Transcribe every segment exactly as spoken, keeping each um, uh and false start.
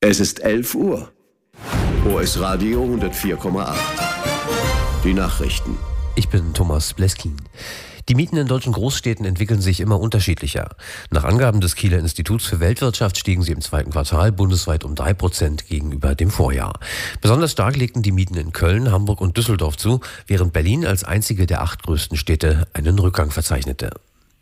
Es ist elf Uhr. O S Radio hundertvier Komma acht. Die Nachrichten. Ich bin Thomas Bleskin. Die Mieten in deutschen Großstädten entwickeln sich immer unterschiedlicher. Nach Angaben des Kieler Instituts für Weltwirtschaft stiegen sie im zweiten Quartal bundesweit um drei Prozent gegenüber dem Vorjahr. Besonders stark legten die Mieten in Köln, Hamburg und Düsseldorf zu, während Berlin als einzige der acht größten Städte einen Rückgang verzeichnete.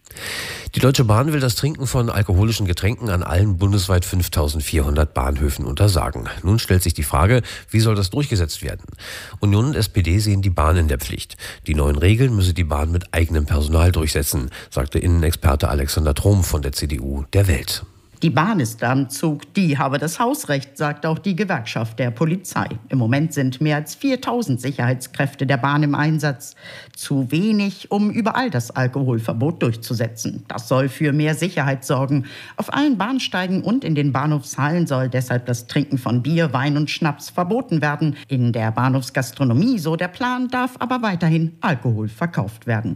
Die Deutsche Bahn will das Trinken von alkoholischen Getränken an allen bundesweit fünftausendvierhundert Bahnhöfen untersagen. Nun stellt sich die Frage, wie soll das durchgesetzt werden? Union und S P D sehen die Bahn in der Pflicht. Die neuen Regeln müsse die Bahn mit eigenem Personal durchsetzen, sagte Innenexperte Alexander Trom von der C D U der Welt. Die Bahn ist am Zug, die habe das Hausrecht, sagt auch die Gewerkschaft der Polizei. Im Moment sind mehr als viertausend Sicherheitskräfte der Bahn im Einsatz. Zu wenig, um überall das Alkoholverbot durchzusetzen. Das soll für mehr Sicherheit sorgen. Auf allen Bahnsteigen und in den Bahnhofshallen soll deshalb das Trinken von Bier, Wein und Schnaps verboten werden. In der Bahnhofsgastronomie, so der Plan, darf aber weiterhin Alkohol verkauft werden.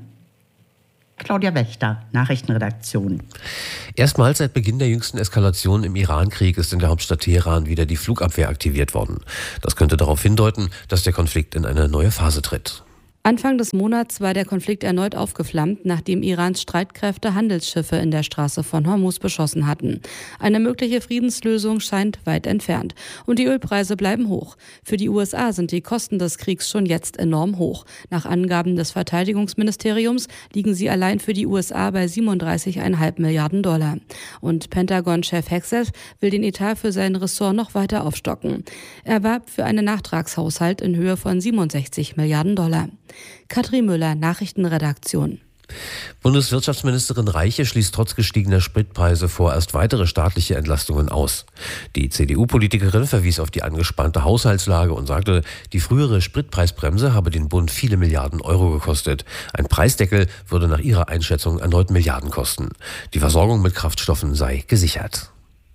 Claudia Wächter, Nachrichtenredaktion. Erstmals seit Beginn der jüngsten Eskalation im Iran-Krieg ist in der Hauptstadt Teheran wieder die Flugabwehr aktiviert worden. Das könnte darauf hindeuten, dass der Konflikt in eine neue Phase tritt. Anfang des Monats war der Konflikt erneut aufgeflammt, nachdem Irans Streitkräfte Handelsschiffe in der Straße von Hormuz beschossen hatten. Eine mögliche Friedenslösung scheint weit entfernt. Und die Ölpreise bleiben hoch. Für die U S A sind die Kosten des Kriegs schon jetzt enorm hoch. Nach Angaben des Verteidigungsministeriums liegen sie allein für die U S A bei siebenunddreißig Komma fünf Milliarden Dollar. Und Pentagon-Chef Hegseth will den Etat für sein Ressort noch weiter aufstocken. Er warb für einen Nachtragshaushalt in Höhe von siebenundsechzig Milliarden Dollar. Katrin Müller, Nachrichtenredaktion. Bundeswirtschaftsministerin Reiche schließt trotz gestiegener Spritpreise vorerst weitere staatliche Entlastungen aus. Die C D U-Politikerin verwies auf die angespannte Haushaltslage und sagte, die frühere Spritpreisbremse habe den Bund viele Milliarden Euro gekostet. Ein Preisdeckel würde nach ihrer Einschätzung erneut Milliarden kosten. Die Versorgung mit Kraftstoffen sei gesichert.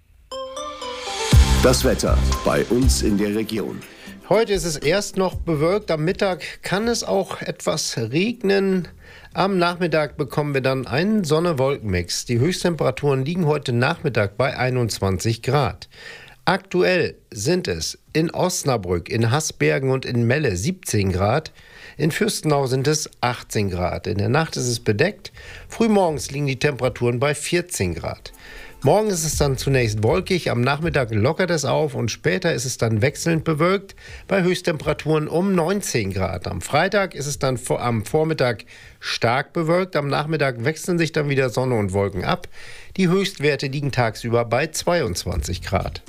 Das Wetter bei uns in der Region. Heute ist es erst noch bewölkt, am Mittag kann es auch etwas regnen. Am Nachmittag bekommen wir dann einen Sonne-Wolken-Mix. Die Höchsttemperaturen liegen heute Nachmittag bei einundzwanzig Grad. Aktuell sind es in Osnabrück, in Hasbergen und in Melle siebzehn Grad. In Fürstenau sind es achtzehn Grad. In der Nacht ist es bedeckt. Frühmorgens liegen die Temperaturen bei vierzehn Grad. Morgen ist es dann zunächst wolkig, am Nachmittag lockert es auf und später ist es dann wechselnd bewölkt bei Höchsttemperaturen um neunzehn Grad. Am Freitag ist es dann vor, am Vormittag stark bewölkt, am Nachmittag wechseln sich dann wieder Sonne und Wolken ab. Die Höchstwerte liegen tagsüber bei zweiundzwanzig Grad.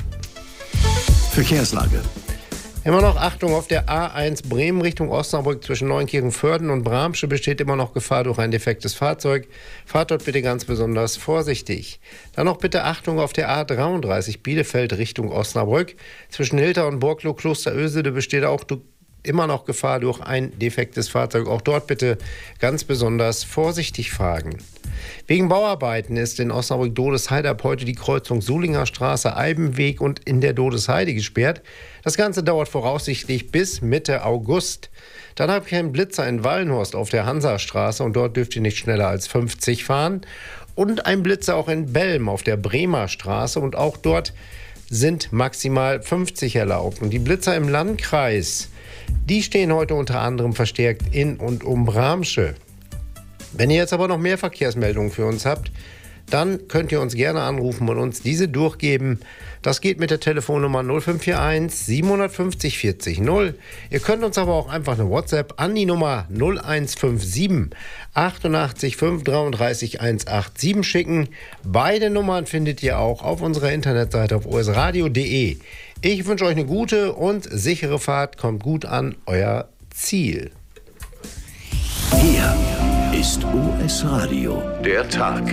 Verkehrslage. Immer noch Achtung, auf der A eins Bremen Richtung Osnabrück zwischen Neunkirchen-Vörden und Bramsche besteht immer noch Gefahr durch ein defektes Fahrzeug. Fahrt dort bitte ganz besonders vorsichtig. Dann noch bitte Achtung auf der A dreiunddreißig Bielefeld Richtung Osnabrück. Zwischen Hilter und Borklow Klosterösede besteht auch immer noch Gefahr durch ein defektes Fahrzeug. Auch dort bitte ganz besonders vorsichtig fahren. Wegen Bauarbeiten ist in Osnabrück-Dodesheide ab heute die Kreuzung Sulinger Straße, Eibenweg und in der Dodesheide gesperrt. Das Ganze dauert voraussichtlich bis Mitte August. Dann habe ich einen Blitzer in Wallenhorst auf der Hansastraße und dort dürft ihr nicht schneller als fünfzig fahren. Und ein Blitzer auch in Belm auf der Bremer Straße und auch dort sind maximal fünfzig erlaubt. Und die Blitzer im Landkreis, die stehen heute unter anderem verstärkt in und um Bramsche. Wenn ihr jetzt aber noch mehr Verkehrsmeldungen für uns habt, dann könnt ihr uns gerne anrufen und uns diese durchgeben. Das geht mit der Telefonnummer null fünf vier eins sieben fünf null vierzig null. Ihr könnt uns aber auch einfach eine WhatsApp an die Nummer null eins fünf sieben achtundachtzig fünf dreiunddreißig hundertsiebenundachtzig schicken. Beide Nummern findet ihr auch auf unserer Internetseite auf o s radio punkt d e. Ich wünsche euch eine gute und sichere Fahrt. Kommt gut an euer Ziel. Hier ist O S Radio, der Tag.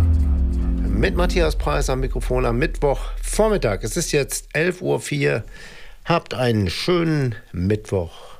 Mit Matthias Preis am Mikrofon am Mittwochvormittag. Es ist jetzt elf Uhr vier. Habt einen schönen Mittwoch.